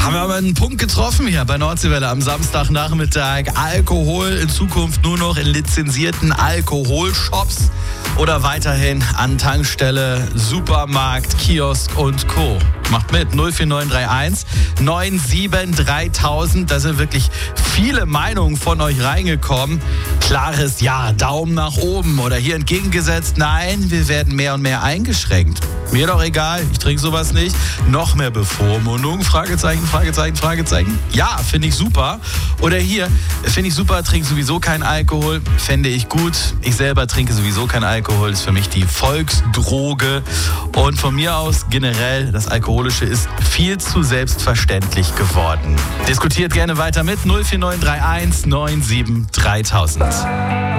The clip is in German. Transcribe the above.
Haben wir aber einen Punkt getroffen hier bei Nordseewelle am Samstagnachmittag. Alkohol in Zukunft nur noch in lizenzierten Alkoholshops oder weiterhin an Tankstelle, Supermarkt, Kiosk und Co. Macht mit 04931 97 3000. Da sind wirklich viele Meinungen von euch reingekommen. Klares Ja, Daumen nach oben oder hier entgegengesetzt, nein, wir werden mehr und mehr eingeschränkt. Mir doch egal, ich trinke sowas nicht. Noch mehr Bevormundung? Fragezeichen, Fragezeichen, Fragezeichen. Ja, finde ich super. Oder hier, finde ich super, trinke sowieso keinen Alkohol. Fände ich gut. Ich selber trinke sowieso keinen Alkohol. Ist für mich die Volksdroge. Und von mir aus generell, das Alkoholische ist viel zu selbstverständlich geworden. Diskutiert gerne weiter mit 04931 97 3000.